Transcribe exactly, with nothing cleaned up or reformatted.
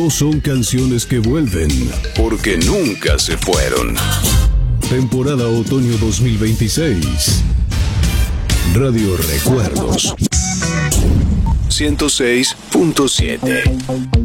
no son canciones que vuelven, porque nunca se fueron. Temporada Otoño dos mil veintiséis. Radio Recuerdos. ciento seis punto siete.